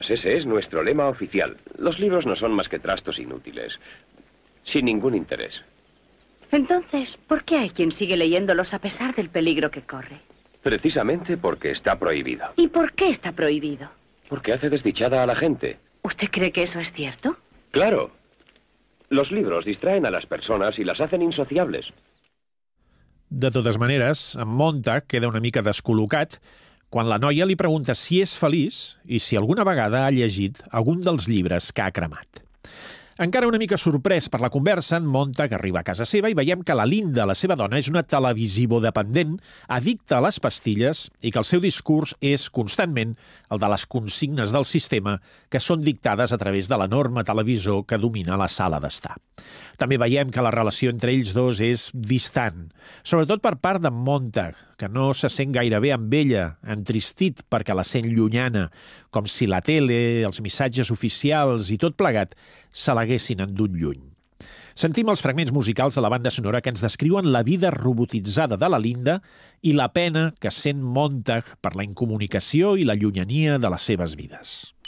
Ese es nuestro lema oficial. Los libros no son más que trastos inútiles, sin ningún interés. Entonces, ¿por qué hay quien sigue leyéndolos a pesar del peligro que corre? Precisamente porque está prohibido. ¿Y por qué está prohibido? Porque hace desdichada a la gente. ¿Usted cree que eso es cierto? Claro. Los libros distraen a las personas y las hacen insociables. De totes maneres, en Montag queda una mica descol·locat quan la noia li pregunta si és feliç i si alguna vegada ha llegit algun dels llibres que ha cremat. Encara una mica sorprès per la conversa, en Montag arriba a casa seva i veiem que la Linda, la seva dona, és una televisivo-dependent, addicta a les pastilles i que el seu discurs és constantment el de les consignes del sistema que són dictades a través de l'enorme televisor que domina la sala d'estar. També veiem que la relació entre ells dos és distant, sobretot per part d'en Montag, que no se sent gaire bé amb ella, entristit perquè la sent llunyana, com si la tele, els missatges oficials i tot plegat se l'haguessin endut lluny. Sentim els fragments musicals de la banda sonora que ens descriuen la vida robotitzada de la Linda i la pena que sent Montag per la incomunicació i la llunyania de les seves vides.